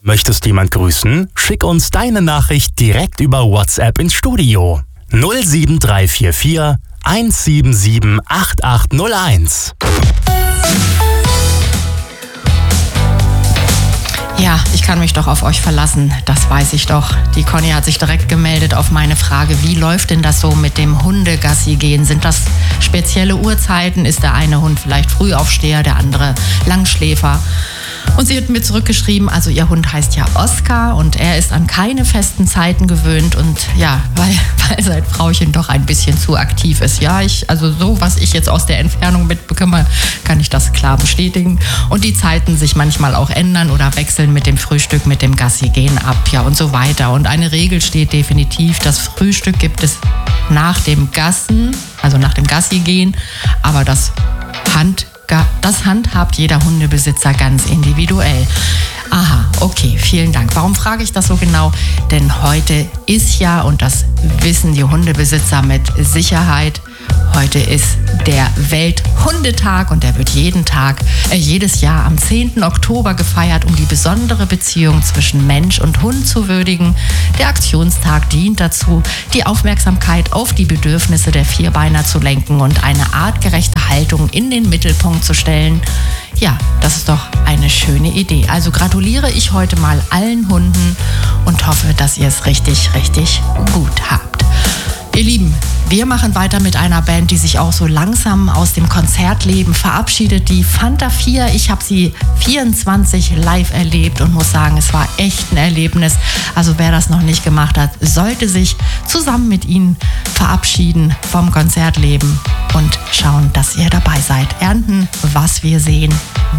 Möchtest jemand grüßen? Schick uns deine Nachricht direkt über WhatsApp ins Studio. 07344 177 8801. Ja, ich kann mich doch auf euch verlassen, das weiß ich doch. Die Conny hat sich direkt gemeldet auf meine Frage, wie läuft denn das so mit dem Hundegassi gehen? Sind das spezielle Uhrzeiten? Ist der eine Hund vielleicht Frühaufsteher, der andere Langschläfer? Und sie hat mir zurückgeschrieben, also ihr Hund heißt ja Oscar und er ist an keine festen Zeiten gewöhnt und ja, weil sein Frauchen doch ein bisschen zu aktiv ist. Ja, also so, was ich jetzt aus der Entfernung mitbekomme, kann ich das klar bestätigen. Und die Zeiten sich manchmal auch ändern oder wechseln mit dem Frühstück, mit dem Gassi gehen ab, ja und so weiter. Und eine Regel steht definitiv, das Frühstück gibt es nach dem Gassen, also nach dem Gassi gehen, aber das handhabt jeder Hundebesitzer ganz individuell. Aha, okay, vielen Dank. Warum frage ich das so genau? Denn heute ist ja, und das wissen die Hundebesitzer mit Sicherheit, heute ist der Welthundetag und der wird jedes Jahr am 10. Oktober gefeiert, um die besondere Beziehung zwischen Mensch und Hund zu würdigen. Der Aktionstag dient dazu, die Aufmerksamkeit auf die Bedürfnisse der Vierbeiner zu lenken und eine artgerechte Haltung in den Mittelpunkt zu stellen. Ja, das ist doch eine schöne Idee. Also gratuliere ich heute mal allen Hunden und hoffe, dass ihr es richtig, richtig gut habt. Ihr Lieben, wir machen weiter mit einer Band, die sich auch so langsam aus dem Konzertleben verabschiedet. Die Fanta 4, ich habe sie 24 live erlebt und muss sagen, es war echt ein Erlebnis. Also wer das noch nicht gemacht hat, sollte sich zusammen mit ihnen verabschieden vom Konzertleben und schauen, dass ihr dabei seid. Ernten, was wir sehen.